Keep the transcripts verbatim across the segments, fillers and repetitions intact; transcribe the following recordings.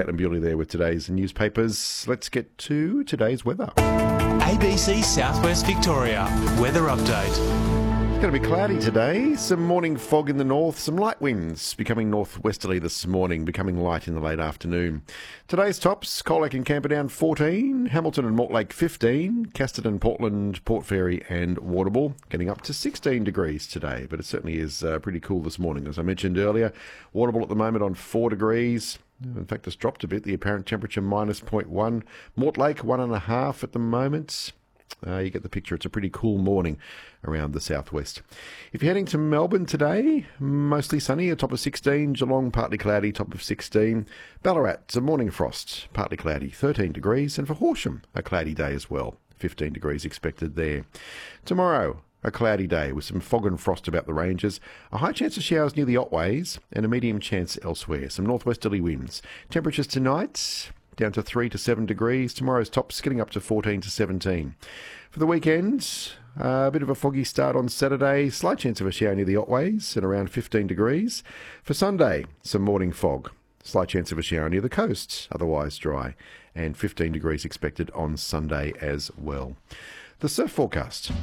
Caitlin Bewley there with today's newspapers. Let's get to today's weather. A B C Southwest Victoria weather update. It's going to be cloudy today. Some morning fog in the north. Some light winds becoming northwesterly this morning, becoming light in the late afternoon. Today's tops: Colac and Camperdown fourteen, Hamilton and Mortlake fifteen, Casterton, Portland, Port Fairy and Warrnambool getting up to sixteen degrees today. But it certainly is uh, pretty cool this morning, as I mentioned earlier. Warrnambool at the moment on four degrees. In fact, it's dropped a bit. The apparent temperature minus zero point one. Mortlake one and a half at the moment. Uh, you get the picture. It's a pretty cool morning around the southwest. If you're heading to Melbourne today, mostly sunny, a top of sixteen. Geelong, partly cloudy, top of sixteen. Ballarat, it's a morning frost, partly cloudy, thirteen degrees. And for Horsham, a cloudy day as well, fifteen degrees expected there. Tomorrow, a cloudy day with some fog and frost about the ranges, a high chance of showers near the Otways and a medium chance elsewhere. Some northwesterly winds. Temperatures tonight down to three to seven degrees. Tomorrow's tops getting up to fourteen to seventeen. For the weekend, uh, a bit of a foggy start on Saturday. Slight chance of a shower near the Otways and around fifteen degrees. For Sunday, some morning fog. Slight chance of a shower near the coast, otherwise dry. And fifteen degrees expected on Sunday as well. The surf forecast.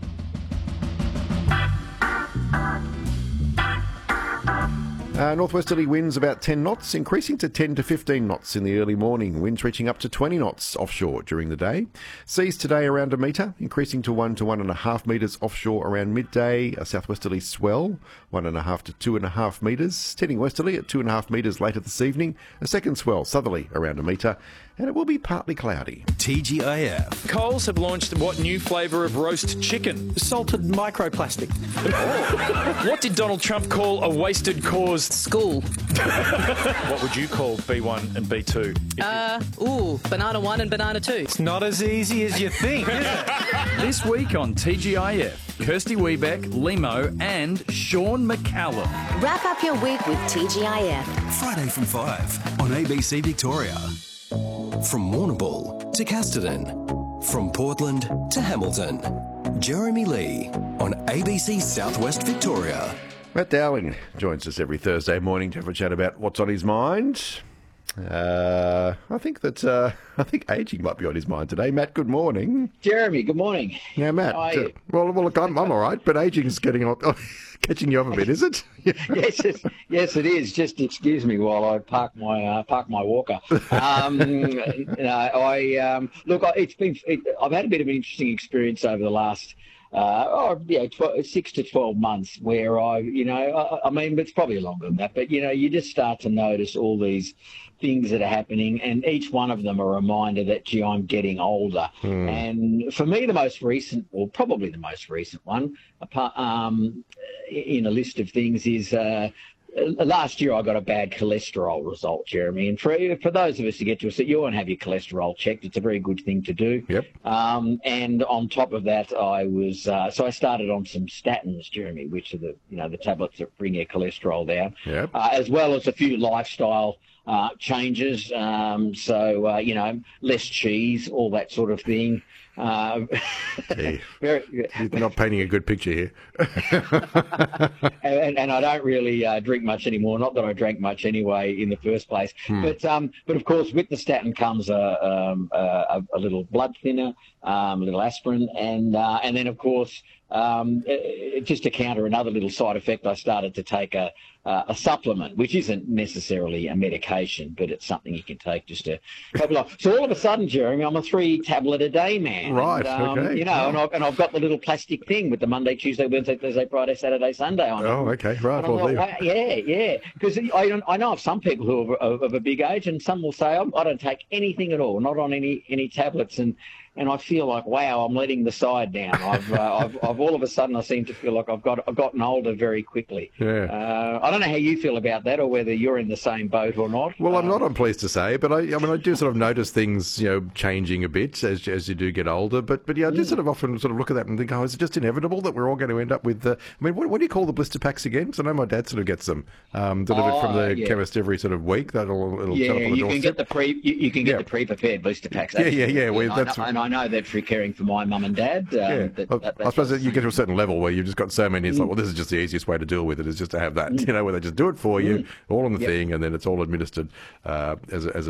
Uh, northwesterly winds about ten knots, increasing to ten to fifteen knots in the early morning. Winds reaching up to twenty knots offshore during the day. Seas today around a metre, increasing to one to one and a half metres offshore around midday. A southwesterly swell, one and a half to two and a half metres. Heading westerly at two and a half metres later this evening. A second swell, southerly around a metre. And it will be partly cloudy. T G I F. Coles have launched what new flavour of roast chicken? Salted microplastic. Oh. What did Donald Trump call a wasted cause? School. What would you call B one and B two? Uh, ooh, banana one and banana two. It's not as easy as you think, is it? This week on T G I F, Kirsty Webeck, Limo and Sean McCallum. Wrap up your week with T G I F. Friday from five on A B C Victoria. From Warrnambool to Casterton. From Portland to Hamilton. Jeremy Lee on A B C Southwest Victoria. Matt Dowling joins us every Thursday morning to have a chat about what's on his mind. Uh, I think that uh, I think ageing might be on his mind today. Matt, good morning. Jeremy, good morning. Yeah, Matt. Uh, well, well, look, I'm, I'm all right, but ageing's getting on, catching you up a bit, is it? yes, it, yes, it is. Just excuse me while I park my uh, park my walker. Um, you know, I um, look. It's been. It, I've had a bit of an interesting experience over the last. Uh, oh, yeah, twelve, six to twelve months where I, you know, I, I mean, it's probably longer than that, but, you know, you just start to notice all these things that are happening, and each one of them a reminder that, gee, I'm getting older. Hmm. And for me, the most recent, or probably the most recent one, apart, um, in a list of things is... Uh, Last year I got a bad cholesterol result, Jeremy, and for for those of us who get to us that you want to have your cholesterol checked, it's a very good thing to do. Yep. Um, and on top of that, I was uh, so I started on some statins, Jeremy, which are the you know the tablets that bring your cholesterol down, yep. uh, as well as a few lifestyle uh, changes. Um, so uh, you know, less cheese, all that sort of thing. Uh, hey, very, you're not painting a good picture here. and, and I don't really uh, drink much anymore. Not that I drank much anyway in the first place. Hmm. But um, but of course, with the statin comes a um, a, a little blood thinner, um, a little aspirin, and uh, and then of course. Um, it, just to counter another little side effect, I started to take a, uh, a supplement, which isn't necessarily a medication, but it's something you can take just to help you along. So all of a sudden, Jeremy, I'm a three tablet a day man. Right, and, um, okay. You know, yeah. and, I've, and I've got the little plastic thing with the Monday, Tuesday, Wednesday, Thursday, Friday, Saturday, Sunday on it. Oh, okay, right. Well, like, wow, yeah, yeah. Because I, I know of some people who are of, of a big age, and some will say, I don't take anything at all, not on any, any tablets, and And I feel like, wow, I'm letting the side down. I've, uh, I've, I've all of a sudden I seem to feel like I've got, I've gotten older very quickly. Yeah. Uh, I don't know how you feel about that, or whether you're in the same boat or not. Well, I'm um, not. I'm pleased to say, but I, I mean, I do sort of notice things, you know, changing a bit as as you do get older. But but yeah, I do sort of often sort of look at that and think, oh, is it just inevitable that we're all going to end up with? Uh, I mean, what, what do you call the blister packs again? Because I know my dad sort of gets them um, delivered oh, from the yeah. chemist every sort of week. That'll it'll yeah, turn up on the you doorstep. can get the pre, you, you can get Yeah. the pre-prepared blister packs. Yeah, yeah, yeah. Well, and, that's- I know, and I know that's recurring for my mum and dad. Um, Yeah, that, I, that, I suppose that you get to a certain level where you've just got so many. It's like, well, this is just the easiest way to deal with it is just to have that, you know, where they just do it for you, all on the Yep. thing, and then it's all administered uh, as a, as a